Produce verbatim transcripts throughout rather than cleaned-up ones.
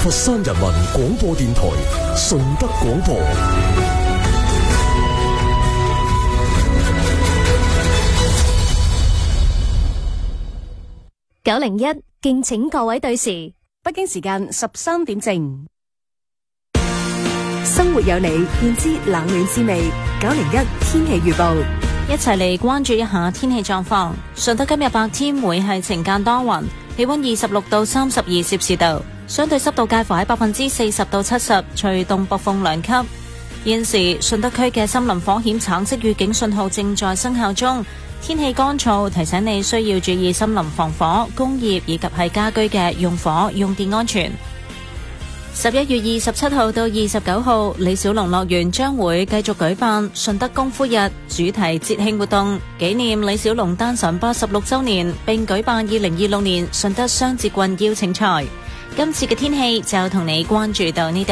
佛山人民廣播電台順德廣播。 九零一，敬請各位對時。 北京時間十三點正。生活有你，便知冷暖滋味。九零一天氣預報， 一齊嚟關注一下天氣狀況。順德今日白天會係晴間多雲，氣溫二十六到三十二攝氏度，相對濕度介乎喺百分之四十到七十，吹東北風兩級。現時順德區嘅森林火險橙色預警信號正在生效中，天氣乾燥，提醒你需要注意森林防火、工業以及係家居嘅用火用電安全。十一月二十七號到二十九號，李小龍樂園將會繼續舉辦順德功夫日主題節慶活動，紀念李小龍誕辰八十六周年，並舉辦二零二六年順德雙節棍邀請賽。今次嘅天氣就同你關注到呢度。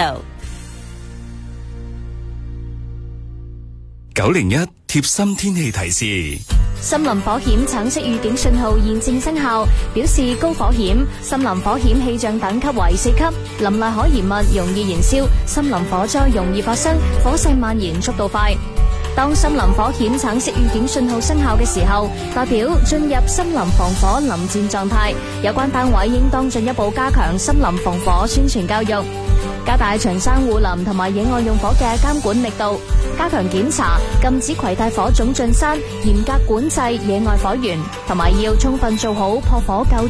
九零一貼心天氣提示。 森林火險橙色預警信號現正生效，表示高火險，森林火險氣象等級為四級，林立可燃物容易燃燒，森林火災容易發生，火勢蔓延速度快。當森林火險橙色預警信號生效嘅時候，代表進入森林防火臨戰狀態，有關單位應當進一步加強森林防火宣傳教育，加大巡山護林同埋野外用火嘅監管力度，加強檢查，禁止攜帶火種進山，嚴格管制野外火源，同埋要充分做好撲火救